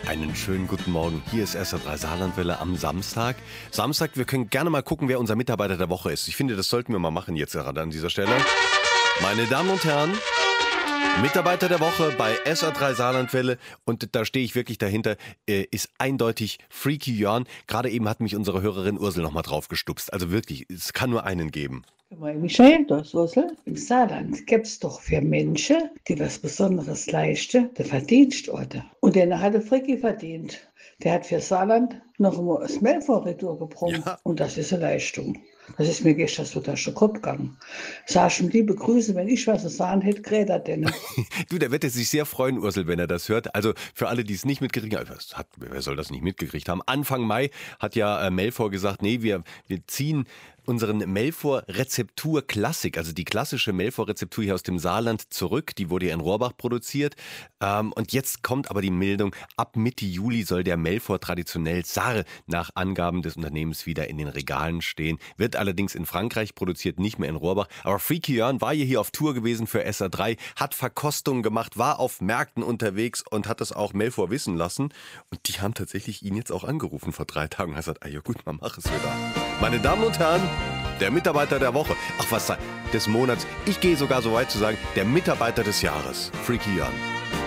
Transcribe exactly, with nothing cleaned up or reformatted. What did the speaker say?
Einen schönen guten Morgen. Hier ist S R drei Saarlandwelle am Samstag. Samstag, wir können gerne mal gucken, wer unser Mitarbeiter der Woche ist. Ich finde, das sollten wir mal machen jetzt gerade an dieser Stelle. Meine Damen und Herren, Mitarbeiter der Woche bei S R drei Saarlandwelle, und da stehe ich wirklich dahinter, äh, ist eindeutig Freaky Jörn. Gerade eben hat mich unsere Hörerin Ursel nochmal drauf gestupst. Also wirklich, es kann nur einen geben. Michael, das Ursel. Im Saarland gibt es doch für Menschen, die was Besonderes leisten, der Verdienstorte. Und den hat der Fricki verdient. Der hat für Saarland noch einmal das Melforretour gebrungen. Ja. Und das ist eine Leistung. Das ist mir gestern so durch den Kopf gegangen. Sag schon, liebe Grüße, wenn ich was zu sagen hätte, gräht er denn. Du, der wird sich sehr freuen, Ursel, wenn er das hört. Also für alle, die es nicht mitgekriegt haben, was hat, wer soll das nicht mitgekriegt haben? Anfang Mai hat ja äh, Melfor gesagt, nee, wir, wir ziehen unseren Melfor-Rezeptur-Klassik, also die klassische Melfor-Rezeptur hier aus dem Saarland zurück. Die wurde ja in Rohrbach produziert. Ähm, und jetzt kommt aber die Meldung, ab Mitte Juli soll der Melfor traditionell Saar nach Angaben des Unternehmens wieder in den Regalen stehen. Wird allerdings in Frankreich produziert, nicht mehr in Rohrbach. Aber Freaky Jörn war hier auf Tour gewesen für S R drei, hat Verkostungen gemacht, war auf Märkten unterwegs und hat das auch Melfor wissen lassen. Und die haben tatsächlich ihn jetzt auch angerufen vor drei Tagen. Er hat gesagt, ah ja gut, man mach es wieder. Meine Damen und Herren, der Mitarbeiter der Woche, ach was, des Monats, ich gehe sogar so weit zu sagen, der Mitarbeiter des Jahres, Freaky Jörn.